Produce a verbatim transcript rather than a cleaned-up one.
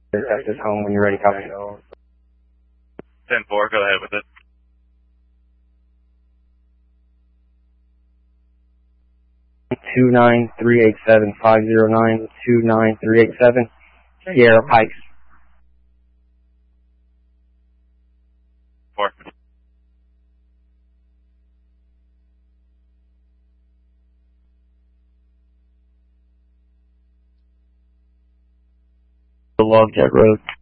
Texas home when you're ready, copy. ten four, go ahead with it. two nine three eight seven, five zero nine two nine three eight seven, Sierra Pikes. Four. Love Jet Road.